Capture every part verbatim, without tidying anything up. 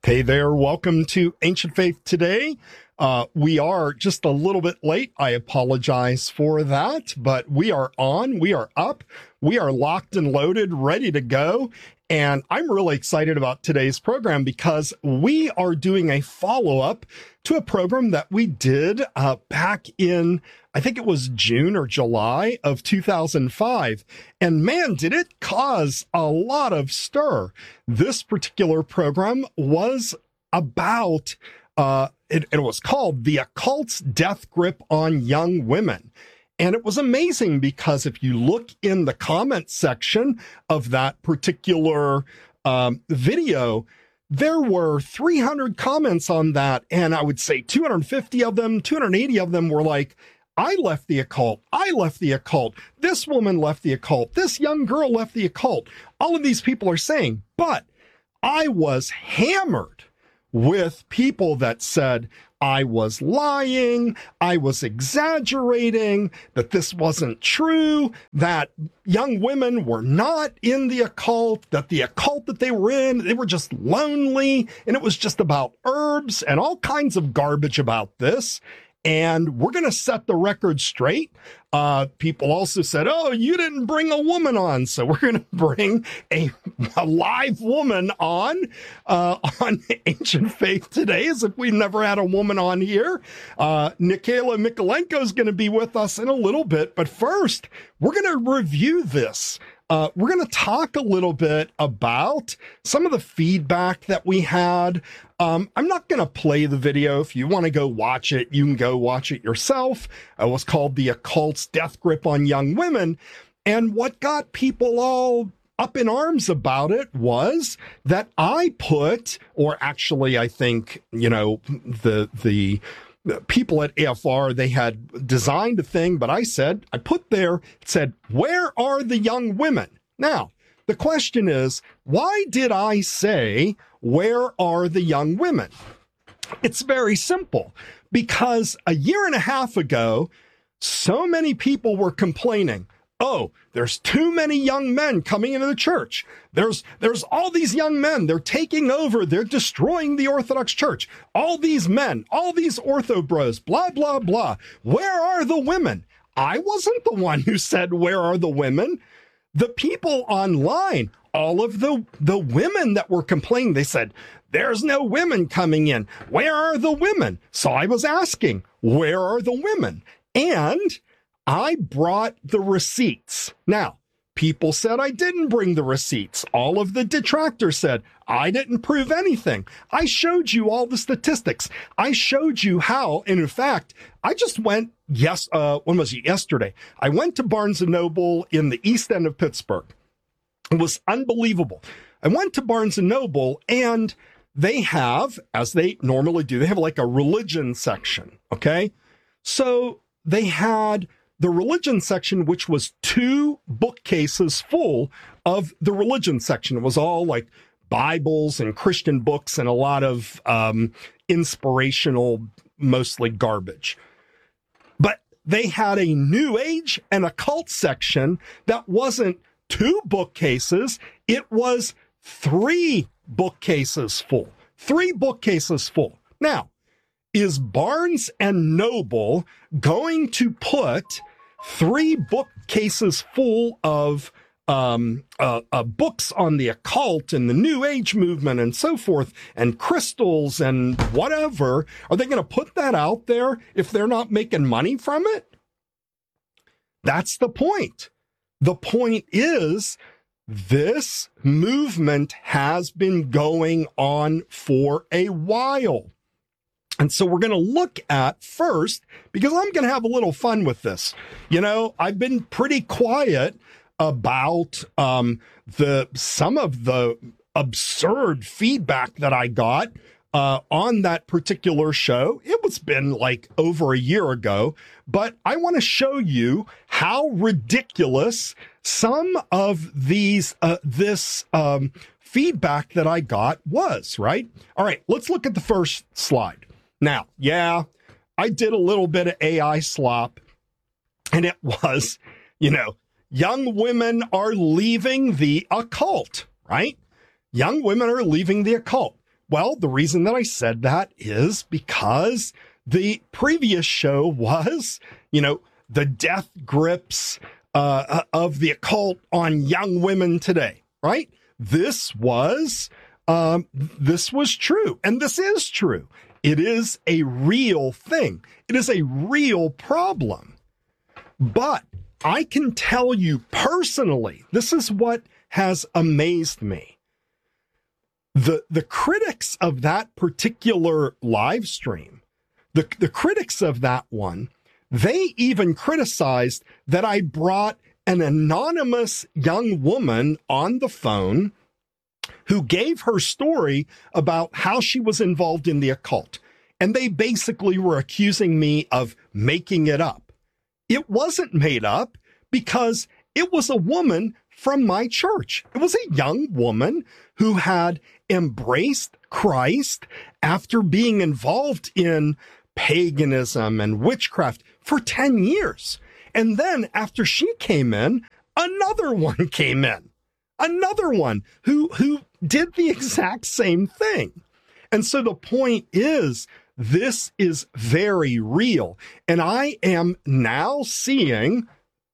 Hey there, welcome to Ancient Faith Today. Uh, we are just a little bit late. I apologize for that, but we are on, we are up, we are locked and loaded, ready to go. And I'm really excited about today's program because we are doing a follow-up to a program that we did uh, back in, I think it was June or July of two thousand five. And man, did it cause a lot of stir. This particular program was about, uh, it, it was called The Occult's Death Grip on Young Women. And it was amazing because if you look in the comment section of that particular um, video, there were three hundred comments on that. And I would say two hundred fifty of them, two hundred eighty of them were like, I left the occult. I left the occult. This woman left the occult. This young girl left the occult. All of these people are saying, but I was hammered with people that said, I was lying, I was exaggerating, that this wasn't true, that young women were not in the occult, that the occult that they were in, they were just lonely, and it was just about herbs and all kinds of garbage about this. And we're going to set the record straight. Uh, people also said, oh, you didn't bring a woman on. So we're going to bring a, a live woman on, uh, on Ancient Faith Today, as if we've never had a woman on here. Uh, Nikayla Mikolenko is going to be with us in a little bit. But first, we're going to review this. Uh, we're going to talk a little bit about some of the feedback that we had. Um, I'm not going to play the video. If you want to go watch it, you can go watch it yourself. It was called The Occult's Death Grip on Young Women. And what got people all up in arms about it was that I put, or actually I think, you know, the, the, The people at A F R, they had designed a thing, but I said, I put there, it said, where are the young women? Now, the question is, why did I say, where are the young women? It's very simple, because a year and a half ago, so many people were complaining, oh, there's too many young men coming into the church. There's there's all these young men. They're taking over. They're destroying the Orthodox Church. All these men, all these ortho bros, blah, blah, blah. Where are the women? I wasn't the one who said, where are the women? The people online, all of the, the women that were complaining, they said, there's no women coming in. Where are the women? So I was asking, where are the women? And I brought the receipts. Now, people said I didn't bring the receipts. All of the detractors said I didn't prove anything. I showed you all the statistics. I showed you how, and in fact, I just went, yes, uh, when was it? Yesterday. I went to Barnes and Noble in the East End of Pittsburgh. It was unbelievable. I went to Barnes and Noble, and they have, as they normally do, they have like a religion section, okay? So they had the religion section, which was two bookcases full of the religion section. It was all like Bibles and Christian books and a lot of um, inspirational, mostly garbage. But they had a New Age and occult section that wasn't two bookcases. It was three bookcases full. Three bookcases full. Now, is Barnes and Noble going to put three bookcases full of um, uh, uh, books on the occult and the New Age movement and so forth, and crystals and whatever? Are they going to put that out there if they're not making money from it? That's the point. The point is, this movement has been going on for a while. And so we're going to look at first, because I'm going to have a little fun with this. You know, I've been pretty quiet about um, the some of the absurd feedback that I got uh, on that particular show. It was been like over a year ago, but I want to show you how ridiculous some of these uh, this um, feedback that I got was. Right? All right, let's look at the first slide. Now, yeah, I did a little bit of A I slop, and it was, you know, young women are leaving the occult, right? Young women are leaving the occult. Well, the reason that I said that is because the previous show was, you know, the death grips uh, of the occult on young women today, right? This was, um, this was true. And this is true. It is a real thing. It is a real problem. But I can tell you personally, this is what has amazed me. The, the critics of that particular live stream, the, the critics of that one, they even criticized that I brought an anonymous young woman on the phone who gave her story about how she was involved in the occult. And they basically were accusing me of making it up. It wasn't made up because it was a woman from my church. It was a young woman who had embraced Christ after being involved in paganism and witchcraft for ten years. And then after she came in, another one came in. Another one who, who did the exact same thing. And so the point is, this is very real. And I am now seeing,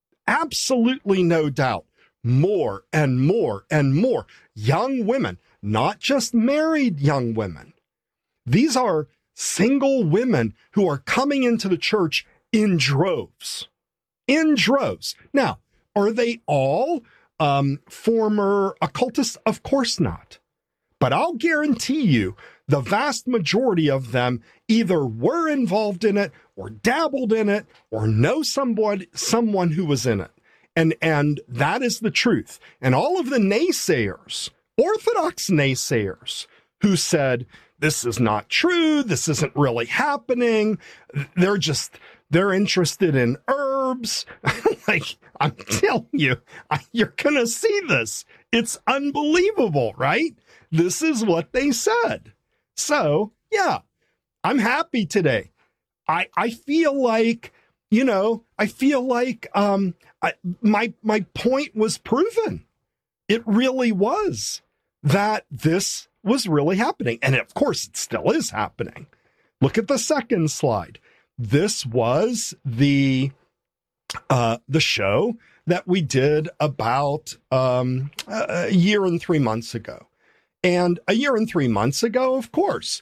absolutely no doubt, more and more and more young women, not just married young women. These are single women who are coming into the church in droves. In droves. Now, are they all um, former occultists? Of course not. But I'll guarantee you the vast majority of them either were involved in it or dabbled in it or know someone, someone who was in it. And, and that is the truth. And all of the naysayers, Orthodox naysayers, who said, this is not true, this isn't really happening, they're just, they're interested in herbs. Like, I'm telling you, you're going to see this. It's unbelievable, right? This is what they said. So, yeah, I'm happy today. I, I feel like, you know, I feel like um, I, my, my point was proven. It really was that this was really happening. And of course, it still is happening. Look at the second slide. This was the uh, the show that we did about um, a year and three months ago. And a year and three months ago, of course,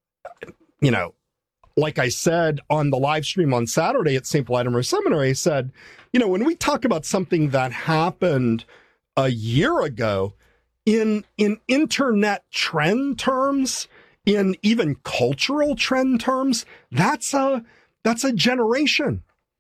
you know, like I said on the live stream on Saturday at Saint Vladimir Seminary, I said, you know, when we talk about something that happened a year ago, in in internet trend terms, in even cultural trend terms, that's a that's a generation.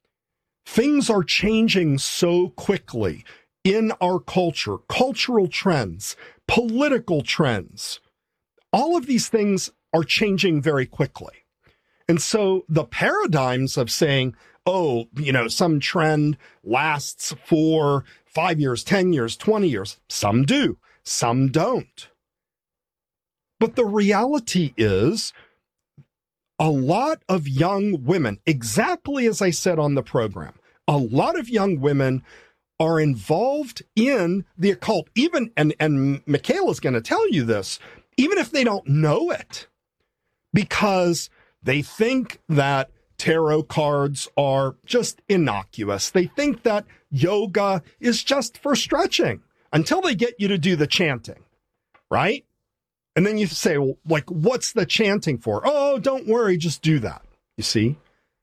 Things are changing so quickly in our culture, cultural trends, political trends. All of these things are changing very quickly. And so the paradigms of saying, oh, you know, some trend lasts for five years, ten years, twenty years, some do, some don't. But the reality is, a lot of young women, exactly as I said on the program, a lot of young women are involved in the occult, even, and, and Michaela's going to tell you this, even if they don't know it, because they think that tarot cards are just innocuous. They think that yoga is just for stretching until they get you to do the chanting, right? And then you say, well, like, what's the chanting for? Oh, don't worry, just do that. You see?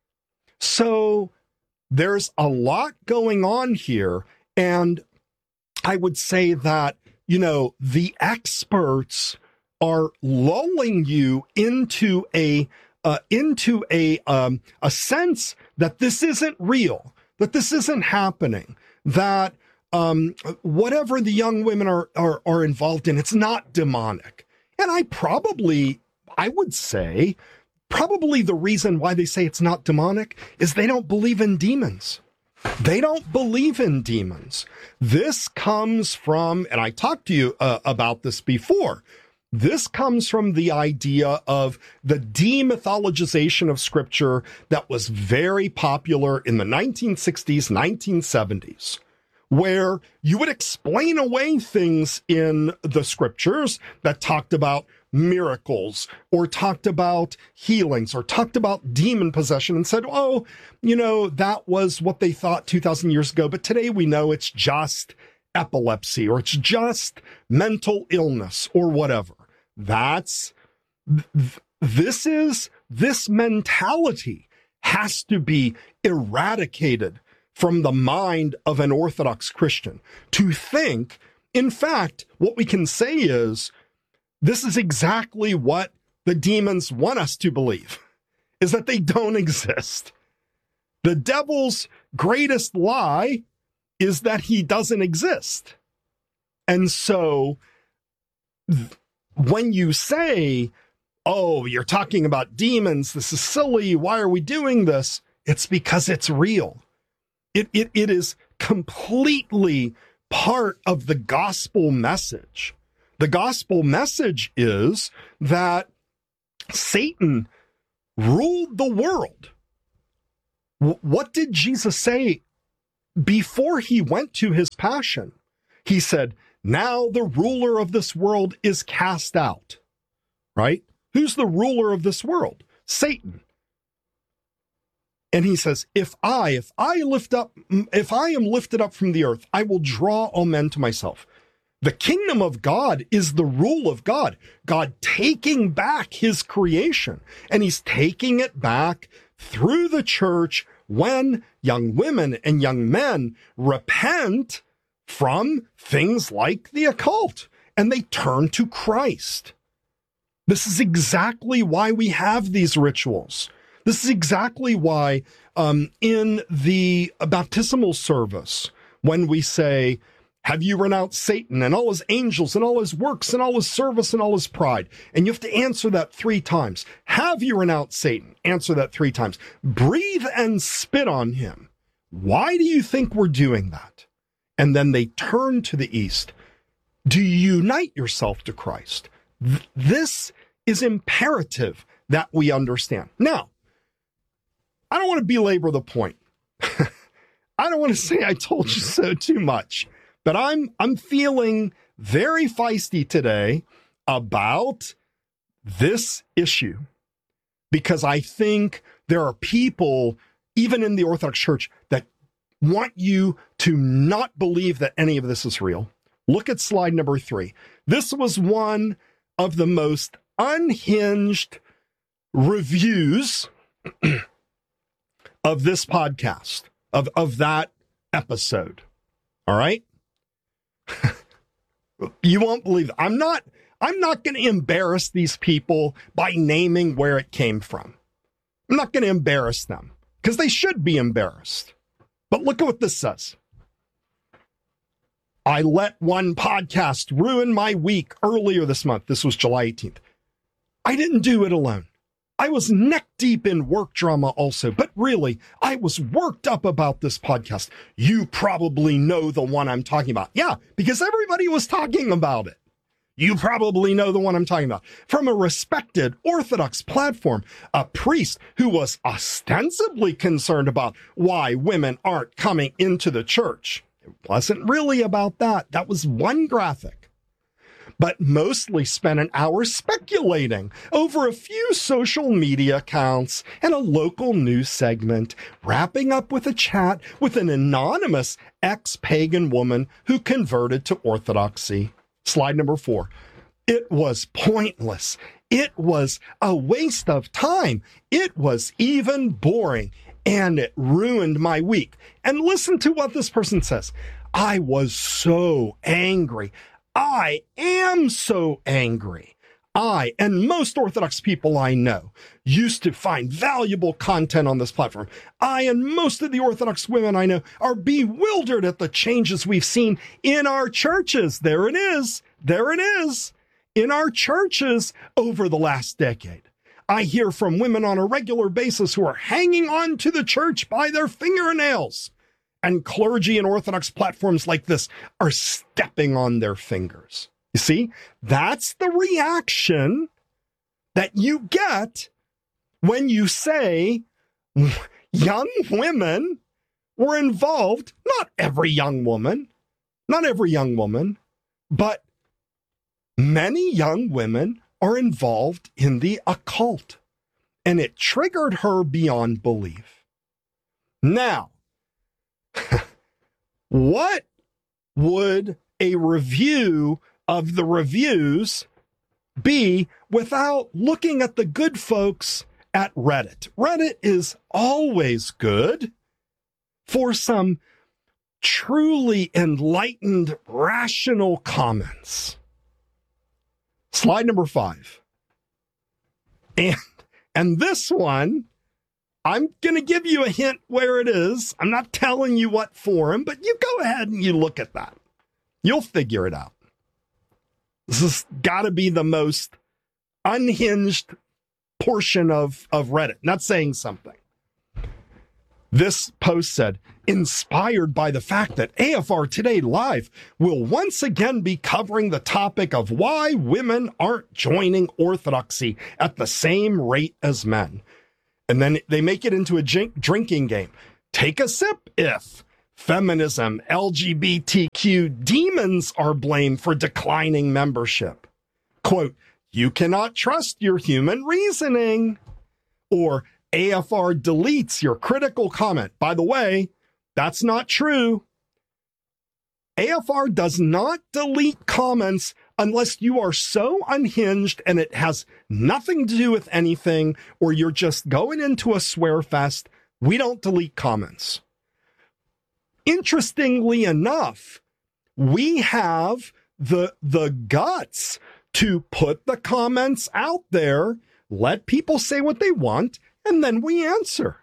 So there's a lot going on here. And I would say that, you know, the experts are lulling you into a uh, into a um, a sense that this isn't real, that this isn't happening, that um, whatever the young women are, are are involved in, it's not demonic. And I probably, I would say, probably the reason why they say it's not demonic is they don't believe in demons. They don't believe in demons. This comes from, and I talked to you uh, about this before, this comes from the idea of the demythologization of scripture that was very popular in the nineteen sixties, nineteen seventies, where you would explain away things in the scriptures that talked about miracles or talked about healings or talked about demon possession and said, oh, you know, that was what they thought two thousand years ago, but today we know it's just epilepsy or it's just mental illness or whatever. That's, th- this is, this mentality has to be eradicated from the mind of an Orthodox Christian to think, in fact, what we can say is, this is exactly what the demons want us to believe, is that they don't exist. The devil's greatest lie is that he doesn't exist. And so th- when you say, oh, you're talking about demons, this is silly, why are we doing this? It's because it's real. It, it, it is completely part of the gospel message. The gospel message is that Satan ruled the world. W- what did Jesus say before he went to his passion? He said, now the ruler of this world is cast out, right? Who's the ruler of this world? Satan. And he says, if I, if I lift up, if I am lifted up from the earth, I will draw all men to myself. The kingdom of God is the rule of God, God taking back his creation, and he's taking it back through the church when young women and young men repent from things like the occult and they turn to Christ. This is exactly why we have these rituals. This is exactly why um, in the baptismal service, when we say, have you renounced Satan and all his angels and all his works and all his service and all his pride? And you have to answer that three times. Have you renounced Satan? Answer that three times. Breathe and spit on him. Why do you think we're doing that? And then they turn to the east. Do you unite yourself to Christ? Th- this is imperative that we understand. Now, I don't want to belabor the point. I don't want to say I told you so too much. But I'm I'm feeling very feisty today about this issue because I think there are people, even in the Orthodox Church, that want you to not believe that any of this is real. Look at slide number three. This was one of the most unhinged reviews of this podcast, of, of that episode. All right? You won't believe it. I'm not, I'm not going to embarrass these people by naming where it came from. I'm not going to embarrass them because they should be embarrassed. But look at what this says. I let one podcast ruin my week earlier this month. This was July eighteenth. I didn't do it alone. I was neck deep in work drama also, but really, I was worked up about this podcast. You probably know the one I'm talking about. Yeah, because everybody was talking about it. You probably know the one I'm talking about. From a respected Orthodox platform, a priest who was ostensibly concerned about why women aren't coming into the church. It wasn't really about that. That was one graphic. But mostly spent an hour speculating over a few social media accounts and a local news segment, wrapping up with a chat with an anonymous ex-pagan woman who converted to Orthodoxy. Slide number four. It was pointless. It was a waste of time. It was even boring, and it ruined my week. And listen to what this person says. I was so angry. I am so angry. I, and most Orthodox people I know, used to find valuable content on this platform. I and most of the Orthodox women I know are bewildered at the changes we've seen in our churches. There it is. There it is. In our churches over the last decade. I hear from women on a regular basis who are hanging on to the church by their fingernails. And clergy and Orthodox platforms like this are stepping on their fingers. You see, that's the reaction that you get when you say young women were involved, not every young woman, not every young woman, but many young women are involved in the occult. And it triggered her beyond belief. Now, what would a review of the reviews be without looking at the good folks at Reddit? Reddit is always good for some truly enlightened, rational comments. Slide number five. And, and this one, I'm going to give you a hint where it is. I'm not telling you what forum, but you go ahead and you look at that. You'll figure it out. This has got to be the most unhinged portion of, of Reddit. Not saying something. This post said, inspired by the fact that A F R Today Live will once again be covering the topic of why women aren't joining orthodoxy at the same rate as men. And then they make it into a drinking game. Take a sip if feminism, L G B T Q demons are blamed for declining membership. Quote, you cannot trust your human reasoning. Or A F R deletes your critical comment. By the way, that's not true. A F R does not delete comments unless you are so unhinged and it has nothing to do with anything, or you're just going into a swear fest. We don't delete comments. Interestingly enough, we have the, the guts to put the comments out there, let people say what they want, and then we answer.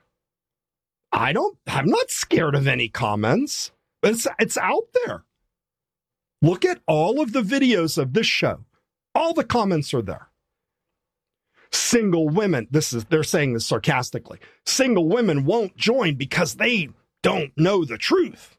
I don't, I'm not scared of any comments. It's, it's out there. Look at all of the videos of this show. All the comments are there. Single women, this is, they're saying this sarcastically. Single women won't join because they don't know the truth.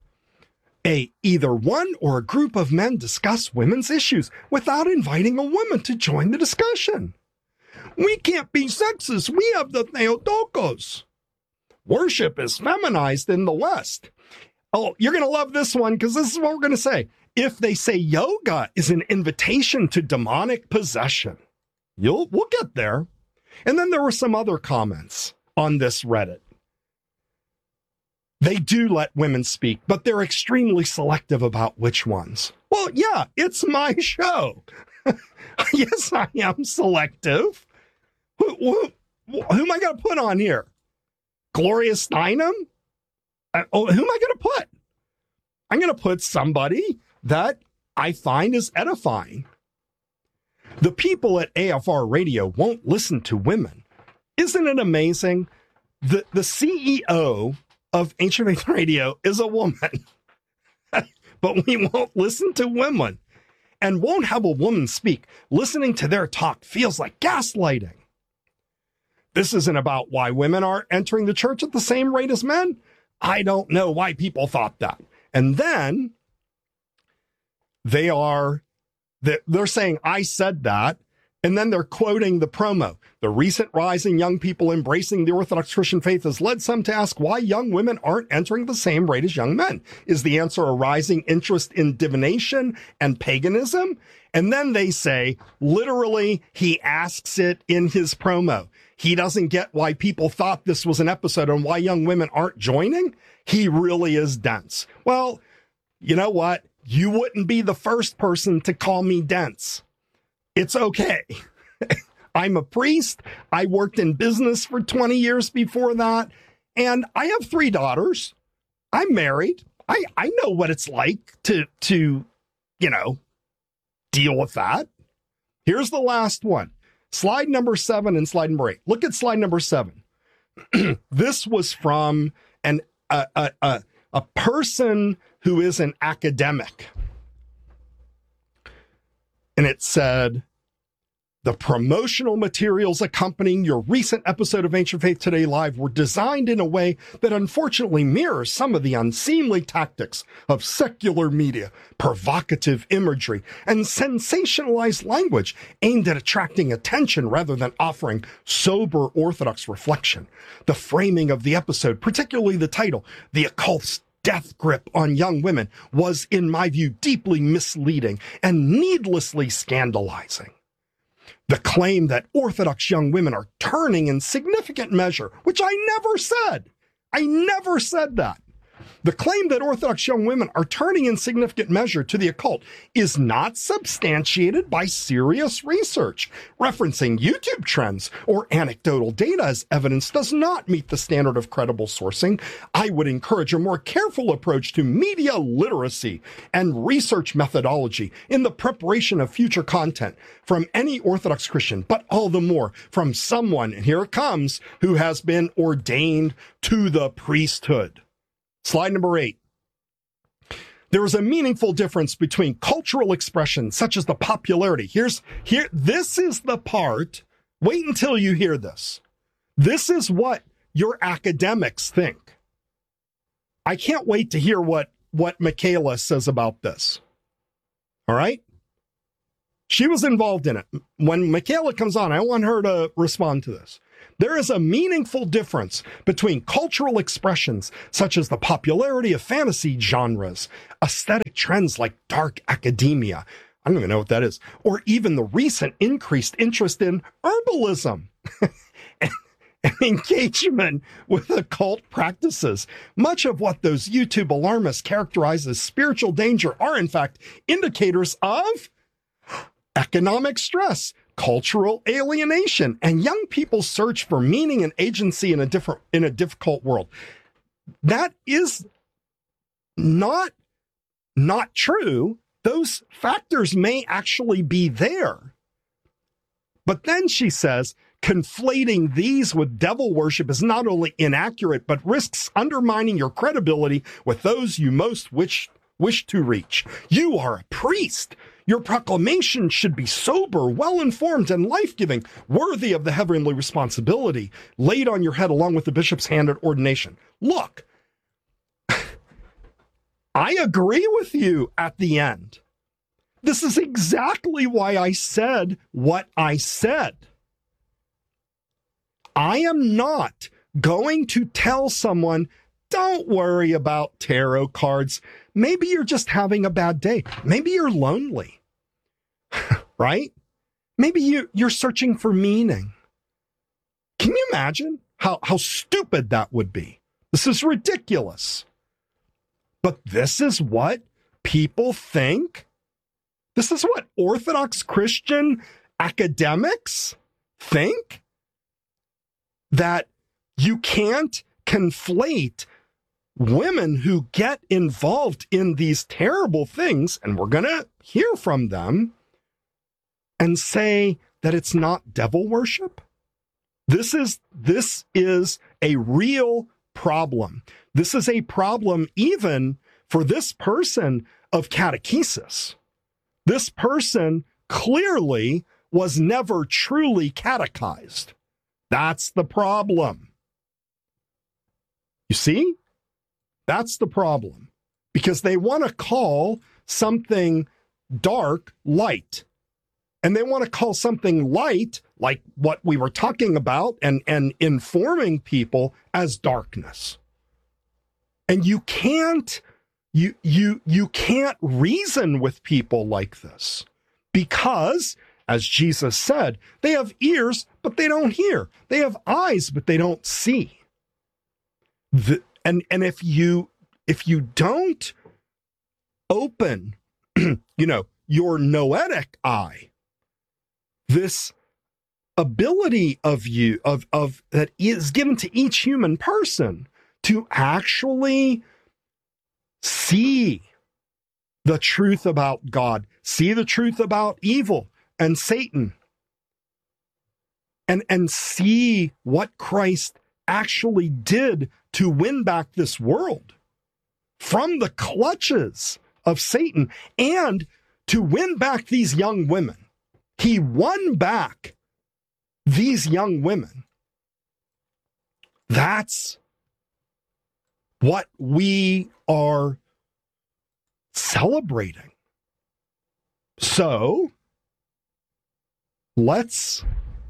A, either one or a group of men discuss women's issues without inviting a woman to join the discussion. We can't be sexist. We have the Theotokos. Worship is feminized in the West. Oh, you're going to love this one because this is what we're going to say. If they say yoga is an invitation to demonic possession, you'll we'll get there. And then there were some other comments on this Reddit. They do let women speak, but they're extremely selective about which ones. Well, yeah, it's my show. Yes, I am selective. Who, who, who am I going to put on here? Gloria Steinem? Uh, oh, who am I going to put? I'm going to put somebody that I find is edifying. The people at A F R Radio won't listen to women. Isn't it amazing? The, the C E O of Ancient Faith Radio is a woman, but we won't listen to women and won't have a woman speak. Listening to their talk feels like gaslighting. This isn't about why women are entering the church at the same rate as men. I don't know why people thought that. And then they are, they're saying, I said that. And then they're quoting the promo. The recent rise in young people embracing the Orthodox Christian faith has led some to ask why young women aren't entering the same rate as young men. Is the answer a rising interest in divination and paganism? And then they say, literally, he asks it in his promo. He doesn't get why people thought this was an episode on why young women aren't joining. He really is dense. Well, you know what? You wouldn't be the first person to call me dense. It's okay. I'm a priest. I worked in business for twenty years before that. And I have three daughters. I'm married. I, I know what it's like to, to, you know, deal with that. Here's the last one. Slide number seven and slide number eight. Look at slide number seven. This was from an a, a, a, a person who is an academic. And it said, The promotional materials accompanying your recent episode of Ancient Faith Today Live were designed in a way that unfortunately mirrors some of the unseemly tactics of secular media, provocative imagery, and sensationalized language aimed at attracting attention rather than offering sober Orthodox reflection. The framing of the episode, particularly the title, The Occult's Death Grip on Young Women, was, in my view, deeply misleading and needlessly scandalizing. The claim that Orthodox young women are turning in significant measure, which I never said. I never said that. The claim that Orthodox young women are turning in significant measure to the occult is not substantiated by serious research. Referencing YouTube trends or anecdotal data as evidence does not meet the standard of credible sourcing. I would encourage a more careful approach to media literacy and research methodology in the preparation of future content from any Orthodox Christian, but all the more from someone, and here it comes, who has been ordained to the priesthood. Slide number eight. There is a meaningful difference between cultural expressions such as the popularity. Here's here. This is the part. Wait until you hear this. This is what your academics think. I can't wait to hear what, what Michaela says about this. All right? She was involved in it. When Michaela comes on, I want her to respond to this. There is a meaningful difference between cultural expressions such as the popularity of fantasy genres, aesthetic trends like dark academia, I don't even know what that is, or even the recent increased interest in herbalism and, and engagement with occult practices. Much of what those YouTube alarmists characterize as spiritual danger are, in fact, indicators of economic stress, cultural alienation, and young people's search for meaning and agency in a different, in a difficult world. That is not, not true. Those factors may actually be there. But then she says, conflating these with devil worship is not only inaccurate, but risks undermining your credibility with those you most wish, wish to reach. You are a priest. Your proclamation should be sober, well-informed, and life-giving, worthy of the heavenly responsibility laid on your head along with the bishop's hand at ordination. Look, I agree with you at the end. This is exactly why I said what I said. I am not going to tell someone, don't worry about tarot cards. Maybe you're just having a bad day. Maybe you're lonely. Right? Maybe you, you're searching for meaning. Can you imagine how, how stupid that would be? This is ridiculous. But this is what people think. This is what Orthodox Christian academics think. That you can't conflate women who get involved in these terrible things, and we're going to hear from them, and say that it's not devil worship. This is, this is a real problem. This is a problem even for this person of catechesis. This person clearly was never truly catechized. That's the problem. You see? That's the problem. Because they want to call something dark light. And they want to call something light, like what we were talking about and, and informing people, as darkness. And you can't, you, you, you can't reason with people like this because, as Jesus said, they have ears, but they don't hear. They have eyes, but they don't see. The, and, and if you, if you don't open, you know, your noetic eye, this ability of you, of, of that is given to each human person to actually see the truth about God, see the truth about evil and Satan, and, and see what Christ actually did to win back this world from the clutches of Satan and to win back these young women. He won back these young women. That's what we are celebrating. So let's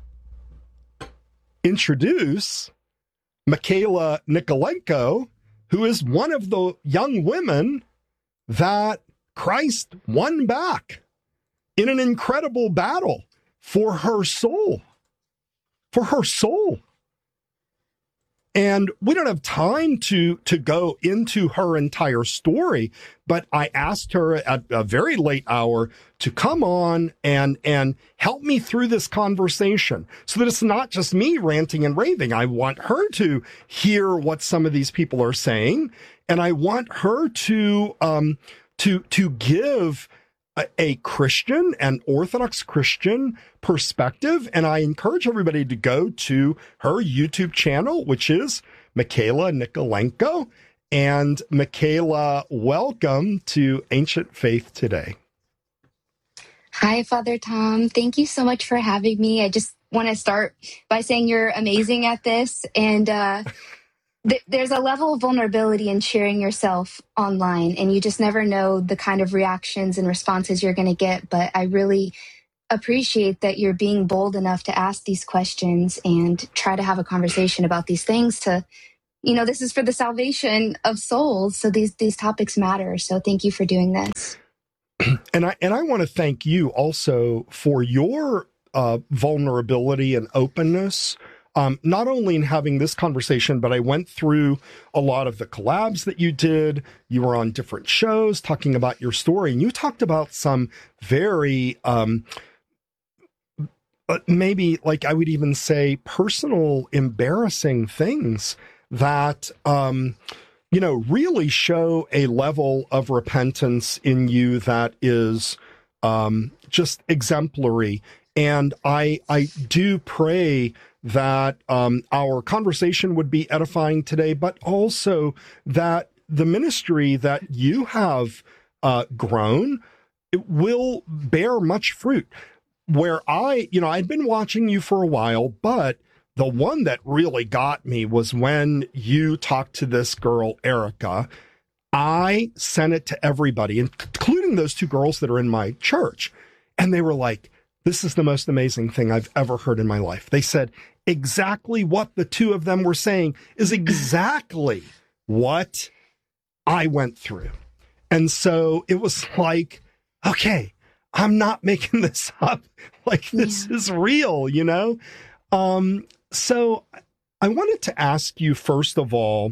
introduce Michaela Nikolenko, who is one of the young women that Christ won back in an incredible battle for her soul, for her soul. And we don't have time to, to go into her entire story, but I asked her at a very late hour to come on and, and help me through this conversation so that it's not just me ranting and raving. I want her to hear what some of these people are saying, and I want her to, um, to, to give a, a Christian, an Orthodox Christian perspective. And I encourage everybody to go to her YouTube channel, which is Michaela Nikolenko. And Michaela, welcome to Ancient Faith Today. Hi, Father Tom. Thank you so much for having me. I just want to start by saying you're amazing at this. And uh, th- there's a level of vulnerability in sharing yourself online, and you just never know the kind of reactions and responses you're going to get. But I really appreciate that you're being bold enough to ask these questions and try to have a conversation about these things to, you know, this is for the salvation of souls. So these, these topics matter. So thank you for doing this. And I, and I want to thank you also for your uh, vulnerability and openness. Um, not only in having this conversation, but I went through a lot of the collabs that you did. You were on different shows talking about your story, and you talked about some very, um, uh, maybe like I would even say personal, embarrassing things that, um, you know, really show a level of repentance in you that is um, just exemplary. And I, I do pray that um, our conversation would be edifying today, but also that the ministry that you have uh, grown, it will bear much fruit. Where I, you know, I'd been watching you for a while, but the one that really got me was when you talked to this girl, Erica. I sent it to everybody, including those two girls that are in my church. And they were like, this is the most amazing thing I've ever heard in my life. They said exactly what the two of them were saying is exactly what I went through. And so it was like, okay, I'm not making this up. Like, this yeah. is real, you know? Um, so I wanted to ask you, first of all,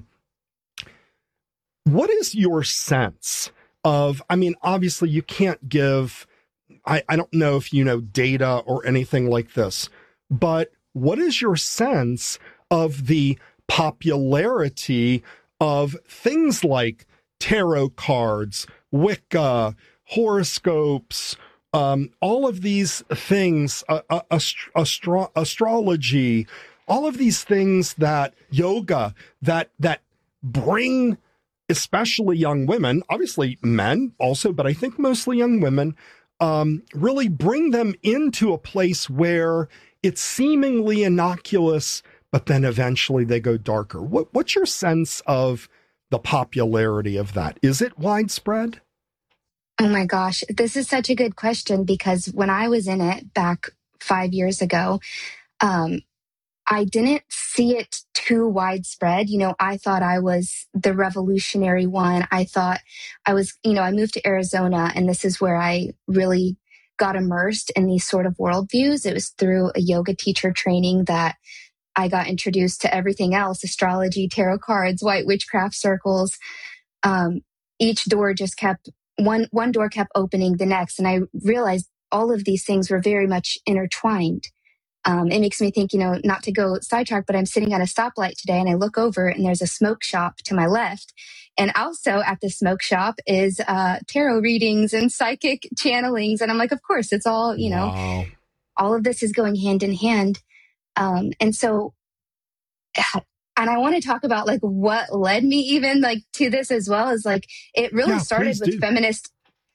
what is your sense of, I mean, obviously you can't give, I, I don't know if you know data or anything like this, but what is your sense of the popularity of things like tarot cards, Wicca, horoscopes, um, all of these things, uh, uh, astro- astro- astrology, all of these things that yoga, that, that bring especially young women, obviously men also, but I think mostly young women, um, really bring them into a place where it's seemingly innocuous, but then eventually they go darker. What, what's your sense of the popularity of that? Is it widespread? Oh my gosh, this is such a good question, because when I was in it back five years ago, um, I didn't see it too widespread. You know, I thought I was the revolutionary one. I thought I was, you know, I moved to Arizona, and this is where I really got immersed in these sort of worldviews. It was through a yoga teacher training that I got introduced to everything else: astrology, tarot cards, white witchcraft circles. Um, each door just kept, one, one door kept opening the next. And I realized all of these things were very much intertwined. Um, it makes me think, you know, not to go sidetrack, but I'm sitting at a stoplight today and I look over and there's a smoke shop to my left. And also at the smoke shop is uh, tarot readings and psychic channelings. And I'm like, of course, it's all, you know, wow. all of this is going hand in hand. Um, and so, and I want to talk about like what led me even like to this as well, is like, it really Yeah, started with do. feminist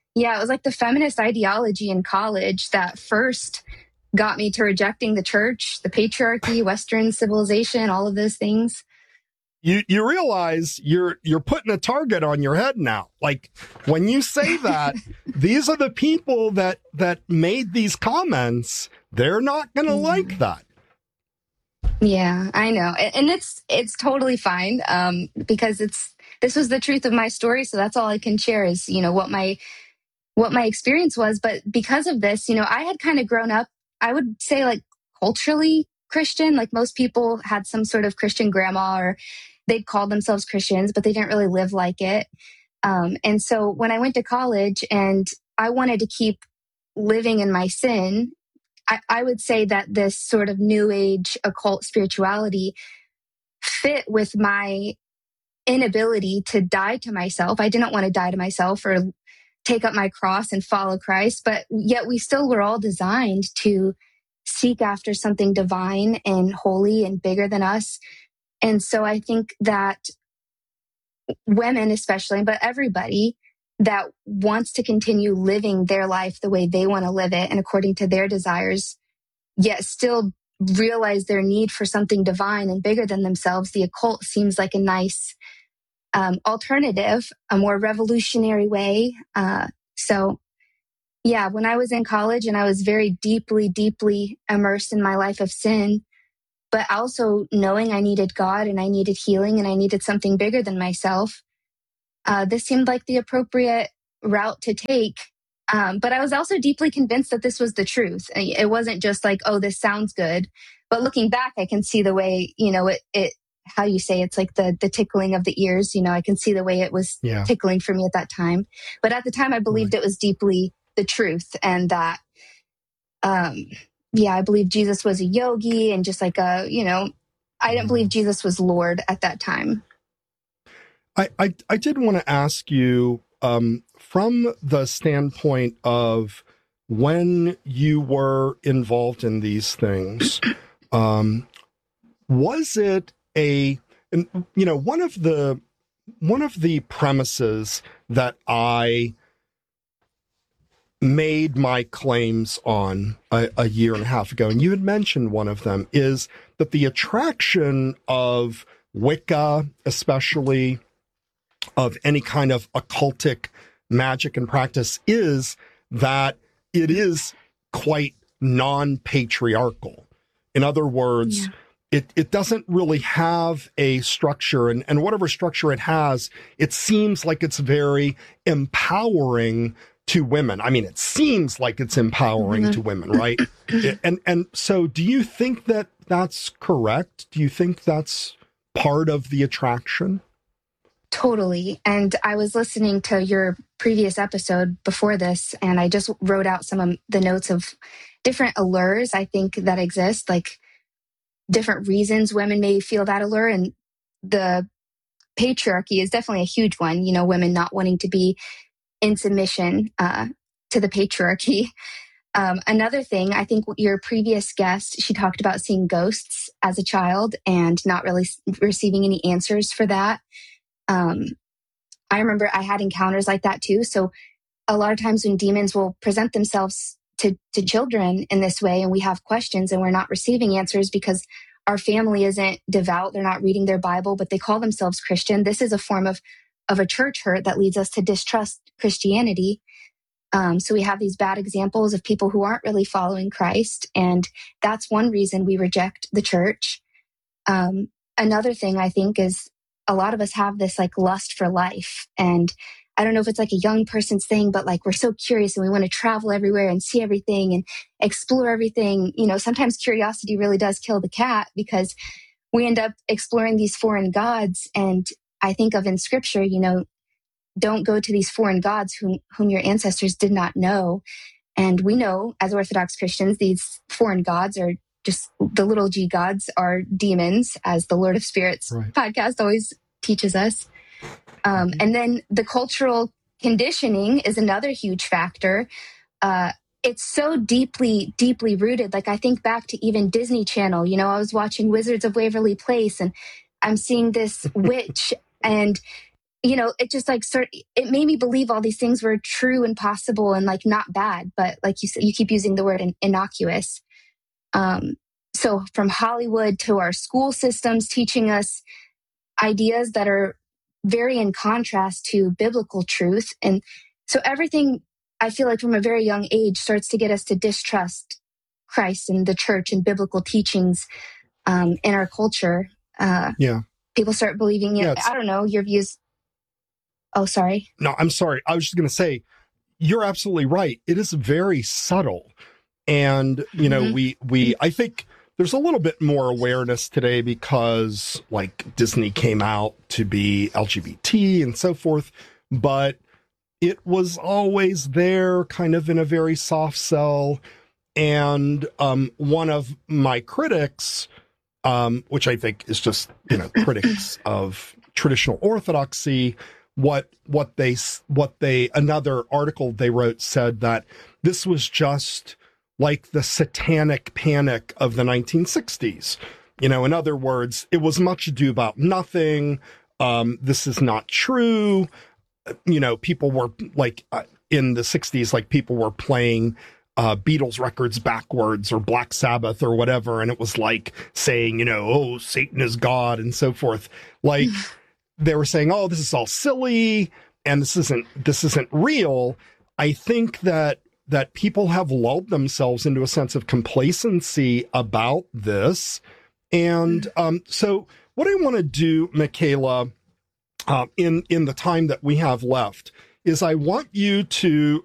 Yeah, it was like the feminist ideology in college that first got me to rejecting the church, the patriarchy, Western civilization, all of those things. You you realize you're you're putting a target on your head now. Like when you say that, these are the people that that made these comments. They're not going to Yeah. like that. Yeah, I know. And it's it's totally fine um, because it's this was the truth of my story. So that's all I can share is, you know, what my what my experience was. But because of this, you know, I had kind of grown up, I would say like culturally Christian, like most people had some sort of Christian grandma or they'd call themselves Christians, but they didn't really live like it. Um, and so when I went to college and I wanted to keep living in my sin, I, I would say that this sort of new age occult spirituality fit with my inability to die to myself. I didn't want to die to myself or take up my cross and follow Christ, but yet we still were all designed to seek after something divine and holy and bigger than us. And so I think that women, especially, but everybody that wants to continue living their life the way they want to live it and according to their desires, yet still realize their need for something divine and bigger than themselves, the occult seems like a nice um, alternative, a more revolutionary way. Uh, so, yeah, when I was in college and I was very deeply, deeply immersed in my life of sin, but also knowing I needed God and I needed healing and I needed something bigger than myself, uh, this seemed like the appropriate route to take. Um, but I was also deeply convinced that this was the truth. It wasn't just like, oh, this sounds good. But looking back, I can see the way, you know, it, it how you say it's like the the tickling of the ears. You know, I can see the way it was Yeah. tickling for me at that time. But at the time, I believed Right. it was deeply the truth, and that, um, yeah, I believed Jesus was a yogi and just like a, you know, I didn't believe Jesus was Lord at that time. I, I, I did want to ask you um, from the standpoint of when you were involved in these things, um, was it a, and, you know, one of the one of the premises that I made my claims on a, a year and a half ago, and you had mentioned one of them, is that the attraction of Wicca, especially of any kind of occultic magic and practice, is that it is quite non-patriarchal. In other words, yeah. it, it doesn't really have a structure, and, and whatever structure it has, it seems like it's very empowering to women. I mean, it seems like it's empowering mm-hmm. to women, right? and and so do you think that that's correct? Do you think that's part of the attraction? Totally. And I was listening to your previous episode before this, and I just wrote out some of the notes of different allures I think that exist, like different reasons women may feel that allure. And the patriarchy is definitely a huge one, you know, women not wanting to be in submission uh, to the patriarchy. Um, another thing, I think your previous guest, she talked about seeing ghosts as a child and not really receiving any answers for that. Um, I remember I had encounters like that too. So a lot of times when demons will present themselves to, to children in this way, and we have questions and we're not receiving answers because our family isn't devout, they're not reading their Bible, but they call themselves Christian. This is a form of, of a church hurt that leads us to distrust Christianity. Um, so we have these bad examples of people who aren't really following Christ. And that's one reason we reject the church. Um, another thing I think is a lot of us have this like lust for life. And I don't know if it's like a young person's thing, but like we're so curious and we want to travel everywhere and see everything and explore everything. You know, sometimes curiosity really does kill the cat because we end up exploring these foreign gods. And I think of in scripture, you know, don't go to these foreign gods whom, whom your ancestors did not know. And we know as Orthodox Christians, these foreign gods are just the little g gods are demons, as the Lord of Spirits right. podcast always teaches us. Um, mm-hmm. And then the cultural conditioning is another huge factor. Uh, it's so deeply, deeply rooted. Like I think back to even Disney Channel, you know, I was watching Wizards of Waverly Place and I'm seeing this witch and you know, it just like start, it made me believe all these things were true and possible and like not bad, but like you said, you keep using the word in, innocuous. Um, so from Hollywood to our school systems teaching us ideas that are very in contrast to biblical truth. And so everything, I feel like from a very young age, starts to get us to distrust Christ and the church and biblical teachings um, in our culture. Uh, yeah. People start believing, you know, Yeah, I don't know, your views. Oh, sorry. No, I'm sorry. I was just going to say, you're absolutely right. It is very subtle. And, you know, Mm-hmm. we, we, I think there's a little bit more awareness today because like Disney came out to be L G B T and so forth, but it was always there kind of in a very soft sell. And um, one of my critics, um, which I think is just, you know, critics of traditional orthodoxy, what what they what they another article they wrote said that this was just like the satanic panic of the nineteen sixties. You know, in other words, it was much ado about nothing. Um, this is not true. You know, people were like uh, in the sixties, like people were playing uh, Beatles records backwards or Black Sabbath or whatever. And it was like saying, you know, oh, Satan is God and so forth. Like they were saying, oh, this is all silly and this isn't this isn't real. I think that that people have lulled themselves into a sense of complacency about this. And um, so what I want to do, Michaela, uh, in, in the time that we have left, is I want you to